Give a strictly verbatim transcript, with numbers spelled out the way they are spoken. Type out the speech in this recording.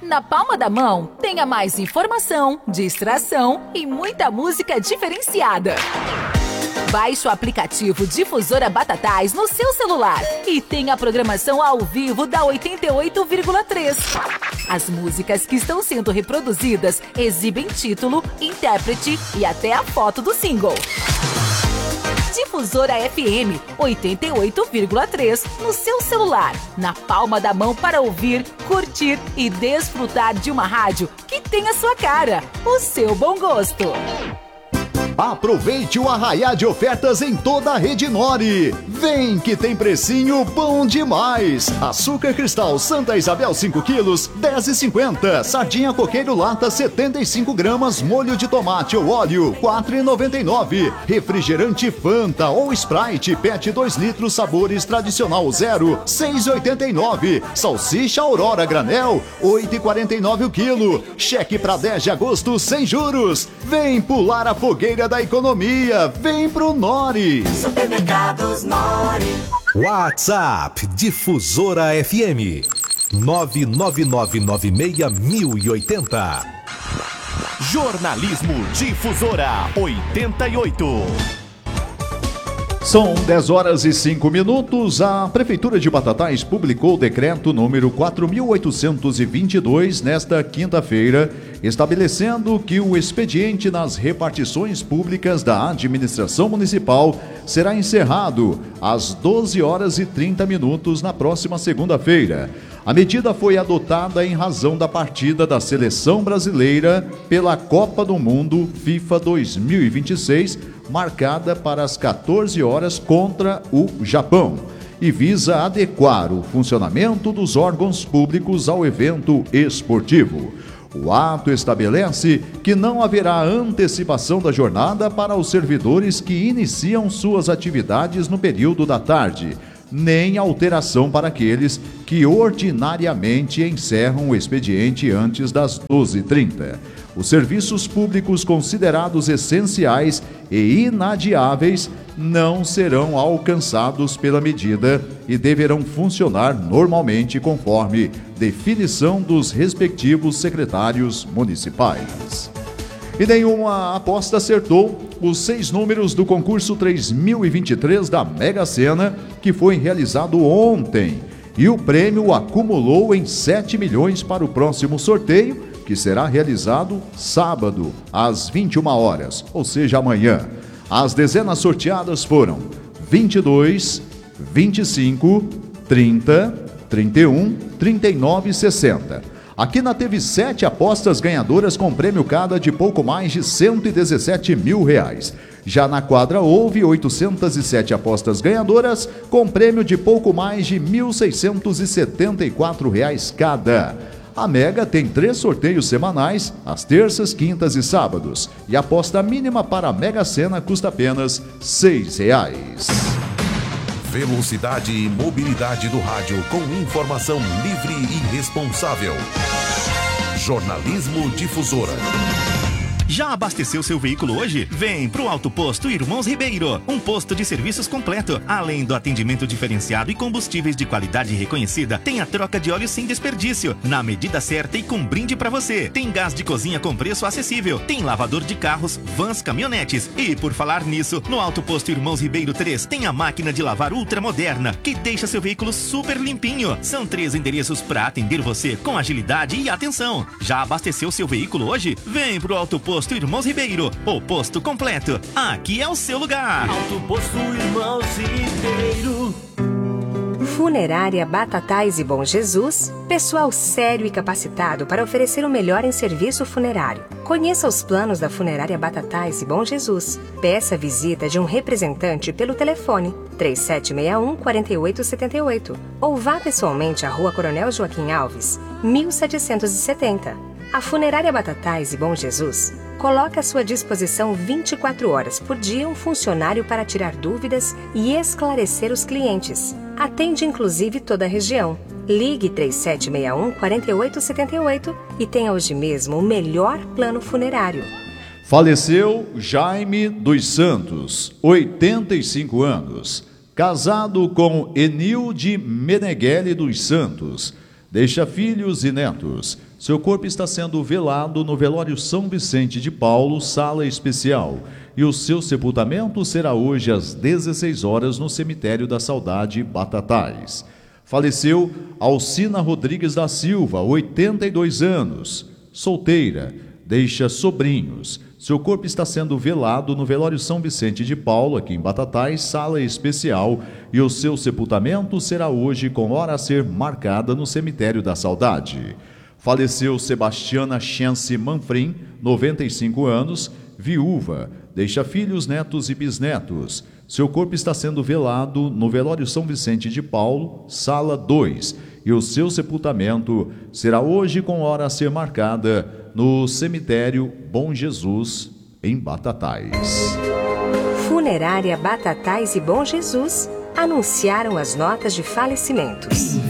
Na palma da mão, tenha mais informação, distração e muita música diferenciada. Baixe o aplicativo Difusora Batatais no seu celular e tenha a programação ao vivo da oitenta e oito vírgula três. As músicas que estão sendo reproduzidas exibem título, intérprete e até a foto do single. Difusora F M oitenta e oito vírgula três no seu celular, na palma da mão para ouvir, curtir e desfrutar de uma rádio que tem a sua cara, o seu bom gosto. Aproveite o arraiá de ofertas em toda a rede Nori. Vem que tem precinho bom demais. Açúcar cristal Santa Isabel cinco quilos, dez reais e cinquenta centavos. Sardinha coqueiro lata setenta e cinco gramas, molho de tomate ou óleo, quatro reais e noventa e nove centavos. Refrigerante Fanta ou Sprite Pet dois litros sabores tradicional zero, seis reais e oitenta e nove centavos. Salsicha Aurora granel, oito reais e quarenta e nove centavos o quilo. Cheque para dez de agosto sem juros. Vem pular a fogueira da economia, vem pro Nori. Supermercados Nori. WhatsApp Difusora F M nove nove nove nove seis mil e oitenta. Jornalismo Difusora oitenta e oito. São dez horas e cinco minutos. A Prefeitura de Batatais publicou o decreto número quatro mil oitocentos e vinte e dois nesta quinta-feira, estabelecendo que o expediente nas repartições públicas da administração municipal será encerrado às doze horas e trinta minutos na próxima segunda-feira. A medida foi adotada em razão da partida da seleção brasileira pela Copa do Mundo FIFA dois mil e vinte e seis, marcada para as quatorze horas contra o Japão, e visa adequar o funcionamento dos órgãos públicos ao evento esportivo. O ato estabelece que não haverá antecipação da jornada para os servidores que iniciam suas atividades no período da tarde, nem alteração para aqueles que ordinariamente encerram o expediente antes das doze e trinta. Os serviços públicos considerados essenciais e inadiáveis não serão alcançados pela medida e deverão funcionar normalmente conforme definição dos respectivos secretários municipais. E nenhuma aposta acertou os seis números do concurso três mil e vinte e três da Mega Sena, que foi realizado ontem. E o prêmio acumulou em sete milhões para o próximo sorteio, que será realizado sábado, às vinte e uma horas, ou seja, amanhã. As dezenas sorteadas foram vinte e dois, vinte e cinco, trinta, trinta e um, trinta e nove e sessenta. A Quina teve sete apostas ganhadoras com prêmio cada de pouco mais de cento e dezessete mil reais. Já na quadra houve oitocentas e sete apostas ganhadoras com prêmio de pouco mais de mil seiscentos e setenta e quatro reais cada. A Mega tem três sorteios semanais, às terças, quintas e sábados. E a aposta mínima para a Mega Sena custa apenas seis reais. Velocidade e mobilidade do rádio com informação livre e responsável. Jornalismo Difusora. Já abasteceu seu veículo hoje? Vem pro Auto Posto Irmãos Ribeiro, um posto de serviços completo. Além do atendimento diferenciado e combustíveis de qualidade reconhecida, tem a troca de óleo sem desperdício, na medida certa e com brinde pra você. Tem gás de cozinha com preço acessível, tem lavador de carros, vans, caminhonetes. E por falar nisso, no Auto Posto Irmãos Ribeiro três tem a máquina de lavar ultramoderna, que deixa seu veículo super limpinho. São três endereços pra atender você com agilidade e atenção. Já abasteceu seu veículo hoje? Vem pro Auto Posto Irmãos Ribeiro, o posto completo. Aqui é o seu lugar. Auto Posto Irmãos Ribeiro. Funerária Batatais e Bom Jesus, pessoal sério e capacitado para oferecer o melhor em serviço funerário. Conheça os planos da Funerária Batatais e Bom Jesus. Peça a visita de um representante pelo telefone três sete seis um, quatro oito sete oito ou vá pessoalmente à Rua Coronel Joaquim Alves, mil setecentos e setenta. A Funerária Batatais e Bom Jesus coloca à sua disposição vinte e quatro horas por dia um funcionário para tirar dúvidas e esclarecer os clientes. Atende inclusive toda a região. Ligue três sete seis um, quatro oito sete oito e tenha hoje mesmo o melhor plano funerário. Faleceu Jaime dos Santos, oitenta e cinco anos, casado com Enilde Meneghelli dos Santos. deixa filhos e netos. Seu corpo está sendo velado no velório São Vicente de Paulo, sala especial. E o seu sepultamento será hoje às dezesseis horas no cemitério da Saudade, Batatais. Faleceu Alcina Rodrigues da Silva, oitenta e dois anos, solteira, deixa sobrinhos. Seu corpo está sendo velado no velório São Vicente de Paulo, aqui em Batatais, sala especial, e o seu sepultamento será hoje com hora a ser marcada no cemitério da Saudade. Faleceu Sebastiana Chance Manfrim, noventa e cinco anos, viúva, deixa filhos, netos e bisnetos. Seu corpo está sendo velado no velório São Vicente de Paulo, sala dois, e o seu sepultamento será hoje com hora a ser marcada no cemitério Bom Jesus, em Batatais. Funerária Batatais e Bom Jesus anunciaram as notas de falecimentos.